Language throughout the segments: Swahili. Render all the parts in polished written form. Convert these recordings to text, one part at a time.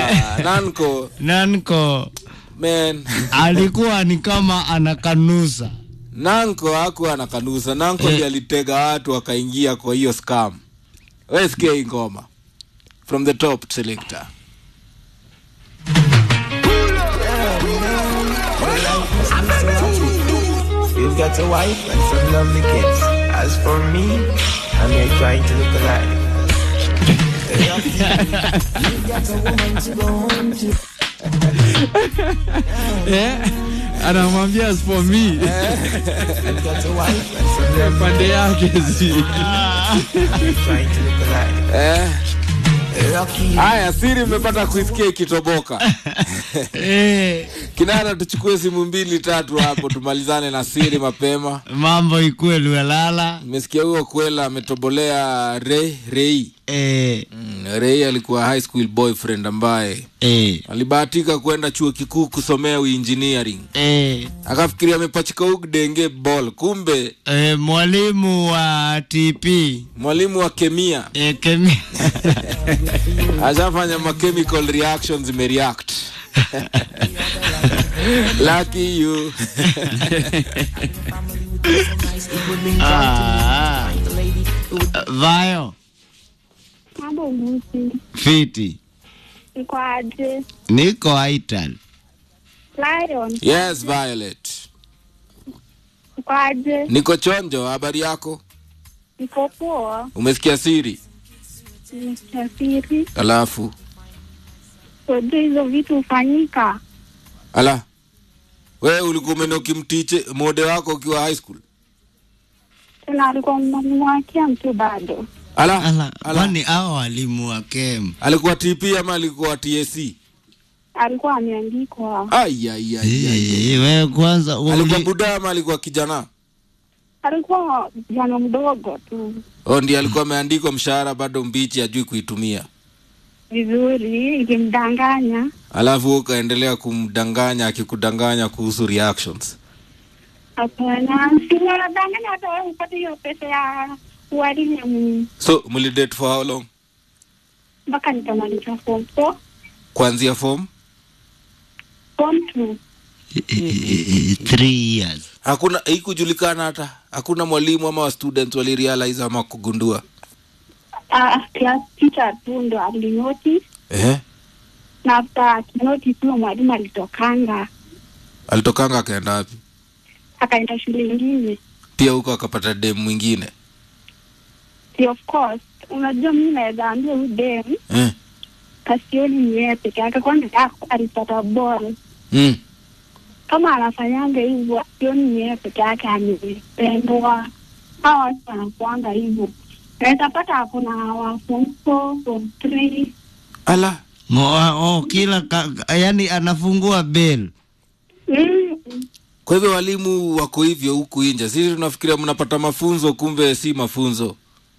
Nanko. Man. Alikuwa ni kama anakanusa. Nanko hakuwa anakanusa. Nanko ndiye alitega watu wakaingia kwa hiyo scam. Wewe sikia ngoma. From the top selector. You've got a wife and some lovely kids. As for me, I'm here trying to look alive. You've got a woman to go home to. Anamwambia as for me. You've got a wife and some lovely pande yake zi. I'm trying to look alive. Haya, siri mmepata kuisikia kitoboka. Kinara tuchukue simu 2-3 hapo tumalizane na siri mapema. Mambo ikue lala. Nimesikia huo Kwela ametobolea Ray. Ray alikuwa high school boyfriend ambaye alibahatika kwenda chuo kikuu kusomea engineering. Akafikiria amepachika ugdenge ball, kumbe mwalimu wa TP, mwalimu wa kemia. Kemia. Ajafanya chemical reactions zimereact. Lucky you. Vayo. Mambo mbusi. Fiti. Niko aje? Niko Aital. Lion. Yes, Violet. Niko aje? Niko chonjo, habari yako? Niko poa. Umesikia siri? Nimesikia siri. Alafu Sio hizo vitu ufanyika. Ala. Wewe ulikuwa umenoki mtiche mode wako ukiwa high school? Tena alikuwa mwalimu wake mtu bado. Ala. Kwani hao walimu wa KEM? Alikuwa TP ama alikuwa TSC? Alikuwa ameandikwa. Wewe kwanza alikuwa buda ama alikuwa kijana? Alikuwa kijana mdogo tu. Ndiye alikuwa ameandikwa mshahara bado mbichi ajui kuitumia. Vizuri, ikimdanganya. Alafu ukaendelea kumdanganya akikudanganya kuhusu reactions. Hapana, sina danganya hata wewe upate hiyo pesa ya walimu. So, mlidate for how long? Mpaka nikamaliza form 4. Kuanzia form 2. 3 years. Hakuna haikujulikana hata. Hakuna mwalimu ama wa students walirealize ama kugundua. Class teacher tu ndo alinotice. Na after notice tu mwalimu alitokanga. Alitokanga akaenda wapi? Akaenda shule nyingine. Pia huko akapata dem mwingine. Of course, unajua mimi naweza ambia huyu dem. Kasioni ni yeye peke yake, kwani alipata ball. Kama anafanyanga hivyo, sioni ni yeye peke yake amependwa. Hawa wanakuanga hivyo. Naweza pata hapo na wa form 4, form 3. Ala. Kila yani anafungua bell. Kwa hivyo walimu wako hivyo huku nje. Sisi tunafikiria mnapata mafunzo, kumbe si mafunzo.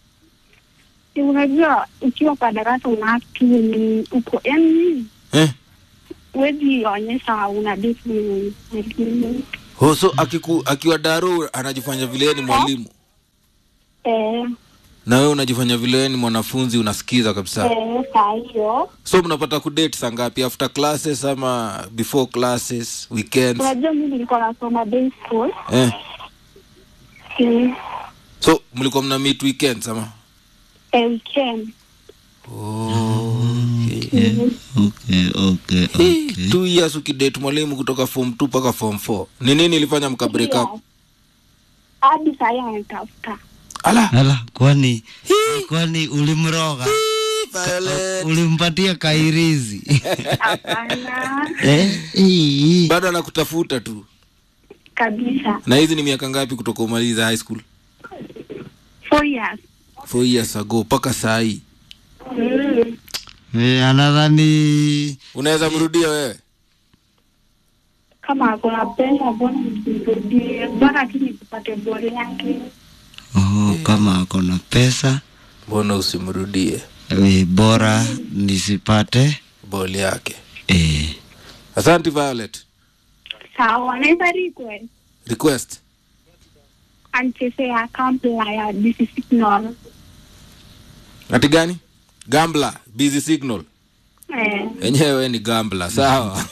Unajua ukiwa kwa darasa unaki uko yani wewe onyesha una date. So akiwa daru anajifanya vile ni mwalimu. Na wewe unajifanya vile ni mwanafunzi, unasikiza kabisa. Hiyo. So mnapata kudate saa ngapi? After classes ama before classes, weekends? Unajua mimi nilikuwa nasoma day school. So mlikuwa mna meet weekends ama? Weekend. Okay. 2 years ukidate mwalimu kutoka form 2 mpaka form 4. Ni nini ilifanya mka break up? Hadi sasa anatafuta. Ala, kwani ulimroga? Ulimpatia kairizi? Hapana. Bado anakutafuta tu. Kabisa. Na hizi ni miaka ngapi kutoka umaliza high school? 4 years. 4 years ago paka saa hii. Anadhani unaweza mrudia wewe? Kama kuna pesa mbona msirudie? Bora kini kupate bora yake. Kama akona pesa mbona usimrudie? Bora nisipate ball yake. Asante Violet. Sawa, naweza request. Anchezea Gambler ya busy signal. Ati gani? Gambler busy signal. Enyewe ni gambler, sawa.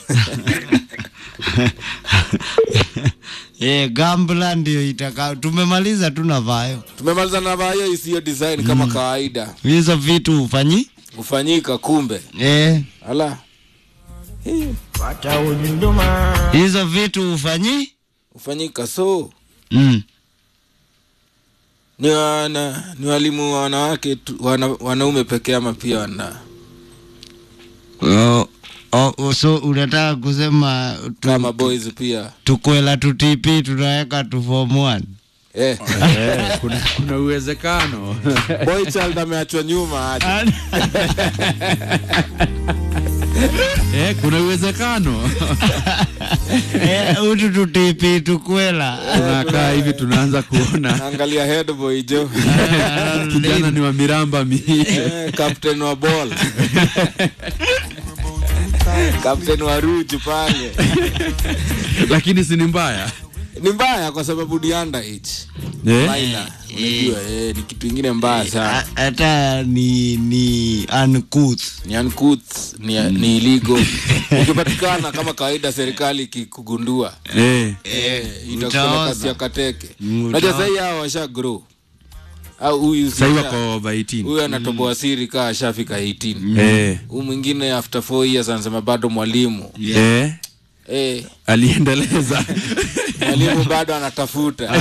Gambler ndio itaka. Tumemaliza tu na vayo. Tumemaliza na vayo isiyo design kama kawaida. Hizo vitu ufanyika kumbe. Ala. Hizo vitu ufanyika so. Ni walimu wanawake wanaume pekee ama pia wana. So unataka kusema kama boys pia tukwela tutipi tunaweka tu form 1. Kuna uwezekano boy child ameachwa nyuma aje. Kuna uwezekano utu tutipi tukwela tunakaa hivi tunaanza kuona angalia head boy jo kijana ni wa miramba captain wa ball captain wa Ruju pale. Lakini si ni mbaya. Ni mbaya kwa sababu ni underage. Unajua ni kitu kingine mbaya sana. Hata ni uncouth. Ni uncouth, ni illegal. Ukipatikana kama kawaida serikali ikikugundua. Itakuwa kasi ya kateke. Unajua sasa hao washa grow. Au huyu sasa wako over 18. Huyu anatoboa siri kaa ashafika 18. Huyu mwingine after 4 years anasema bado mwalimu. Aliendeleza. Mwalimu bado anatafuta.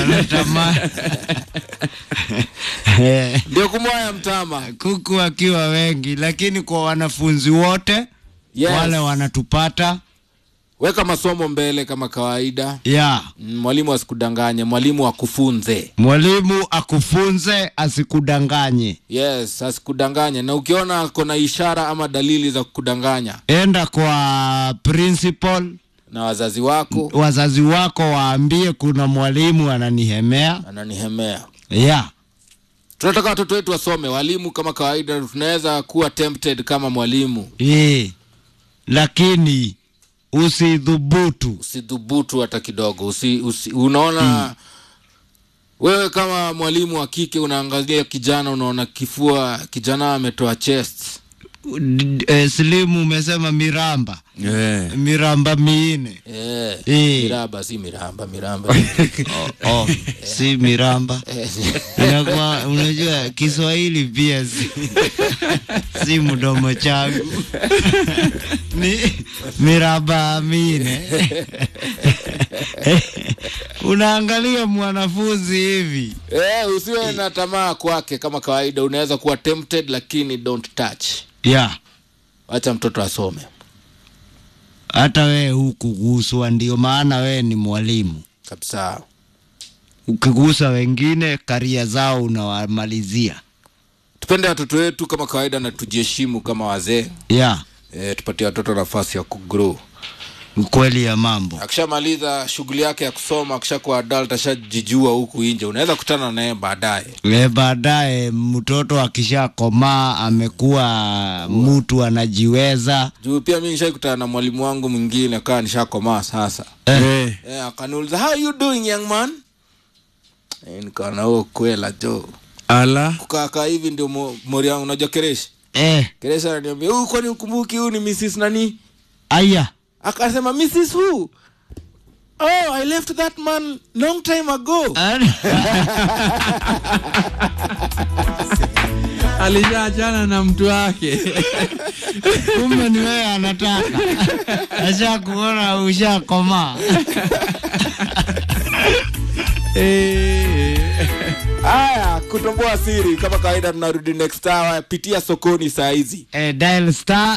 Ndio kumwaya mtama. Kuku akiwa wengi lakini kwa wanafunzi wote wale wanatupata. Weka masomo mbele kama kawaida. Mwalimu asikudanganye, mwalimu akufunze. Mwalimu akufunze, asikudanganye. Yes, asikudanganye. Na ukiona kuna ishara ama dalili za kukudanganya, enda kwa principal na wazazi wako. Wazazi wako waambie kuna mwalimu ananihemea. Tunataka watoto wetu wasome. Walimu kama kawaida tunaweza kuwa tempted kama mwalimu. Lakini usidhubutu hata kidogo. Unaona wewe kama mwalimu wa kike unaangalia kijana unaona kifua, kijana ametoa chest. Slimu umesema miramba. Miramba miine. Miramba si miramba. Si miramba. Inakuwa unajua Kiswahili pia si mdomo changu. Ni miramba miine. Unaangalia mwanafunzi hivi. Usiwe na tamaa kwake kama kawaida. Unaweza kuwa tempted lakini don't touch. Acha mtoto asome. Hata wewe hukuguswa, ndio maana wewe ni mwalimu. Kabisa. Ukigusa wengine career zao unawamalizia. Tupende watoto wetu kama kawaida na tujiheshimu kama wazee. Tupatie watoto nafasi ya kugrow. Ukweli ya mambo. Akishamaliza shughuli yake ya kusoma, akishakuwa adult, ashajijua huku nje, unaweza kutana naye baadaye. Baadaye mtoto akishakomaa amekuwa mtu anajiweza. Juu pia mimi nishakutana na mwalimu wangu mwingine akawa nishakomaa sasa. Akaniuliza, "How you doing young man?" Nikaona kwela jo. Ala. Kukaa hivi ndio mori yangu unajua Keresh. Keresh ananiambia, "Kwani ukumbuki huyu ni Mrs. nani?" Aya. Akasema, "Mrs. who?" "Oh, I left that man long time ago." Alijaachana na mtu wake. Kumbe ni wewe anataka. Ashakuona ushakomaa. Aya, kutomboa siri kama kawaida tunarudi next hour. Pitia sokoni saa hizi. Dial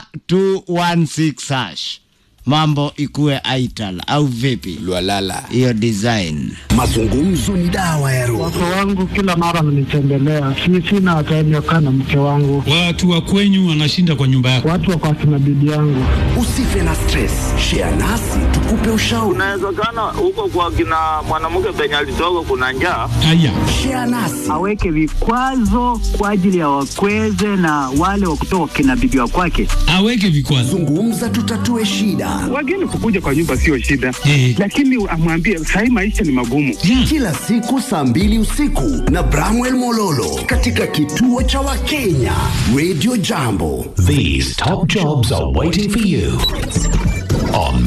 *216#. Mambo ikue aital au vipi? Lualala. Hiyo design. Mazungumzo ni dawa ya roho. Watu wangu kila mara wananitembelea. Sina ataenyoka na mke wangu. Watu wa kwenyu wanashinda kwa nyumba yako. Watu wako na bibi yangu. Usife na stress. Share nasi tukupe ushauri. Unawezekana huko kwa kina mwanamke penye alitoka kuna njaa. Haya. Share nasi. Aweke vikwazo kwa ajili ya wakweze na wale wa kutoka kina bibi wa kwake. Aweke vikwazo. Zungumza tutatue shida. Wageni kukuja kwa nyumba sio shida. Lakini amwambie sasa maisha ni magumu. kila siku saa 2 usiku na Bramwell Mololo katika kituo cha Wakenya Radio Jambo. These top jobs are waiting for you on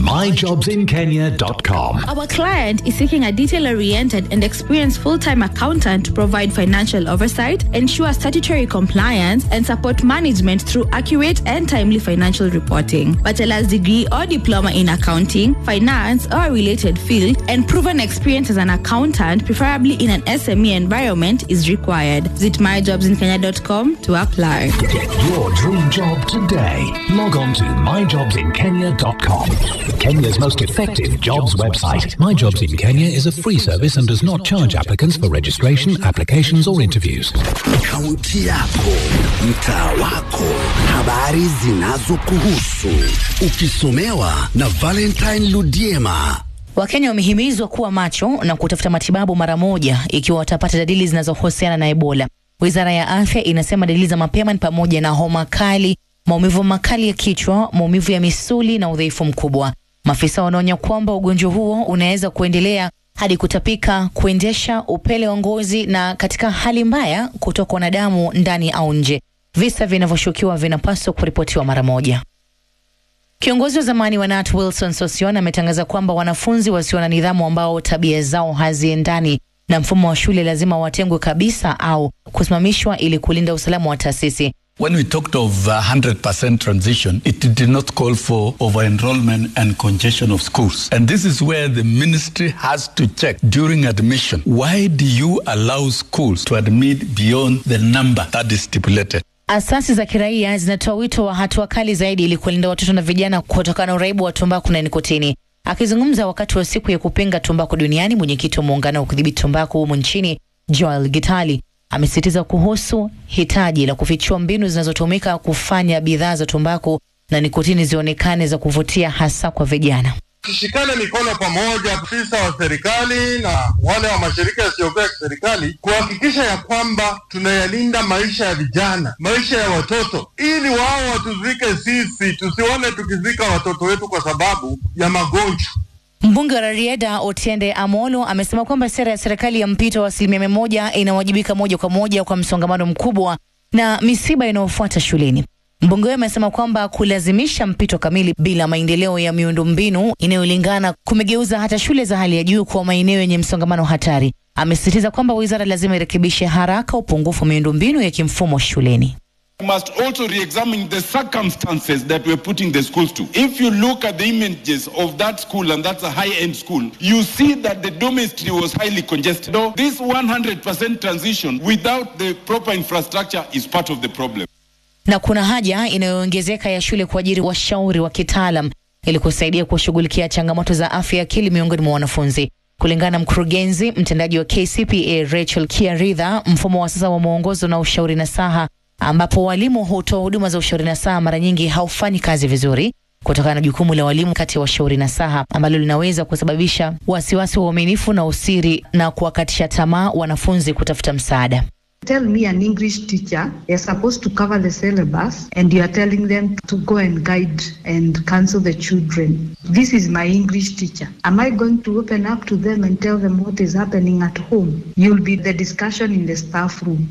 myjobsinkenya.com. Our client is seeking a detail-oriented and experienced full-time accountant to provide financial oversight, ensure statutory compliance, and support management through accurate and timely financial reporting. Bachelor's degree or diploma in accounting, finance, or a related field, and proven experience as an accountant, preferably in an SME environment, is required. Visit myjobsinkenya.com to apply. Get your dream job today. Log on to myjobsinkenya.com. Kenya's most effective jobs website. My Jobs in Kenya is a free service and does not charge applicants for registration, applications or interviews. Kaunti yako, mtaa wako, habari zinazokuhusu. Ukisomewa na Valentine Ludiema. Wakenya wamehimizwa kuwa macho na kutafuta matibabu mara moja ikiwa watapata dalili zinazohusiana na Ebola. Wizara ya Afya inasema dalili za mapema ni pamoja na homa kali, maumivu makali ya kichwa, maumivu ya misuli na udhaifu mkubwa. Maafisa wanaonya kwamba ugonjwa huo unaweza kuendelea hadi kutapika, kuendesha, upele wa ngozi na katika hali mbaya kutokwa na damu ndani au nje. Visa vinavyoshukiwa vinapaswa kuripotiwa mara moja. Kiongozi wa zamani wa NAT Wilson Sossion ametangaza kwamba wanafunzi wasio na nidhamu ambao tabia zao haziendani na mfumo wa shule lazima watengwe kabisa au kusimamishwa ili kulinda usalama wa taasisi. When we talked of 100% transition, it did not call for over-enrollment and congestion of schools. And this is where the ministry has to check during admission. Why do you allow schools to admit beyond the number that is stipulated? Asasi za kiraia zinatoa wito wa hatua kali zaidi ili kulinda watoto na vijana kutokana na uraibu wa tumbaku na nikotini. Akizungumza wakati wa siku ya kupinga tumbaku duniani, mwenyekiti wa muungano wa kudhibiti tumbaku humu nchini, Joel Gitali, amesisitiza kuhusu hitaji la kufichua mbinu zinazotumika kufanya bidhaa za tumbaku na nikotini zionekane za kuvutia hasa kwa vijana. Tushikane mikono pamoja, afisa wa serikali na wale wa mashirika yasiyokuwa ya serikali, kuhakikisha ya kwamba tunayalinda maisha ya vijana, maisha ya watoto, ili wao watuzike sisi, tusione tukizika watoto wetu kwa sababu ya magonjwa. Mbunge wa Rarieda Otiende Amolo amesema kwamba sera ya serikali ya mpito wa 100% inawajibika moja kwa moja kwa msongamano mkubwa na misiba inayofuata shuleni. Mbunge huyo amesema kwamba kulazimisha mpito kamili bila maendeleo ya miundombinu inayolingana kumegeuza hata shule za hali ya juu kuwa maeneo yenye msongamano hatari. Amesisitiza kwamba wizara lazima irekebishe haraka upungufu wa miundombinu ya kimfumo shuleni. We must also re-examine the circumstances that we're putting the schools to. If you look at the images of that school, and that's a high-end school, you see that the dormitory was highly congested. So this 100% transition without the proper infrastructure is part of the problem. Na kuna haja inayoongezeka ya shule kuajiri washauri wa kitaalam ili kusaidia kushughulikia changamoto za afya ya akili miongoni mwa wanafunzi. Kulingana na mkurugenzi mtendaji wa KCPA Rachel Kiaridha, mfumo wa sasa wa mwongozo na ushauri nasaha ambapo walimu hutoa huduma za ushauri nasaha mara nyingi haufanyi kazi vizuri kutokana na jukumu la walimu kati ya washauri nasaha ambalo linaweza kusababisha wasiwasi wa uaminifu na usiri na kuwakatisha tamaa wanafunzi kutafuta msaada. Tell me an English teacher, you're supposed to cover the syllabus and you are telling them to go and guide and counsel the children. This is my English teacher. Am I going to open up to them and tell them what is happening at home? You'll be the discussion in the staff room.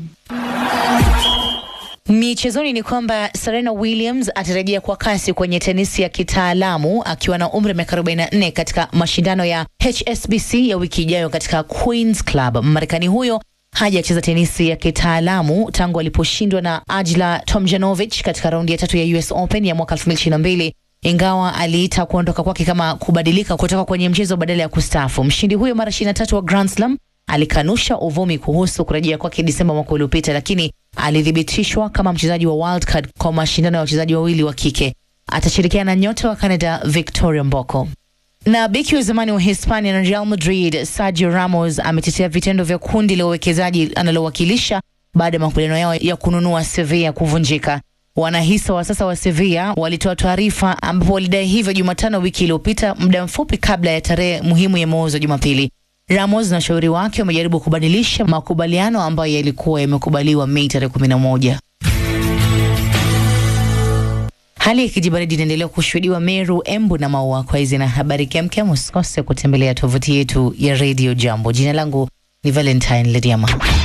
Michezoni ni kwamba Serena Williams atarejea kwa kasi kwenye tenisi ya kitaalamu akiwa na umri wa miaka 44 katika mashindano ya HSBC ya wiki ijayo katika Queen's Club. Marekani huyo hajacheza tenisi ya kitaalamu tangu aliposhindwa na Ajla Tomjanovic katika raundi ya 3 ya US Open ya mwaka 2022, ingawa aliita kuondoka kwake kama kubadilika kutoka kwenye mchezo badala ya kustaafu. Mshindi huyo mara 23 wa Grand Slam alikanusha uvumi kuhusu kurejea kwake Disemba mwaka uliopita, lakini alithibitishwa kama mchezaji wa wild card kwa mashindano ya wachezaji wawili wa kike. Atashirikiana na nyota wa Canada Victoria Mboko. Na beki wa zamani wa Hispania na Real Madrid Sergio Ramos ametetea vitendo vya kundi la uwekezaji analowakilisha baada ya makubaliano yao ya kununua Sevilla kuvunjika. Wanahisa wa sasa wa Sevilla walitoa taarifa ambapo walidai hivyo Jumatano wiki iliyopita, muda mfupi kabla ya tarehe muhimu ya mauzo Jumapili. Ramos na shauri wake wamejaribu kubadilisha makubaliano ambayo yalikuwa yamekubaliwa Mei 11. Hali ya kijibaridi inaendelea kushuhudiwa Meru, Embu na Maua. Kwa hizi na habari kemkem, usikose kutembelea tovuti yetu ya Radio Jambo. Jina langu ni Valentine Lediama.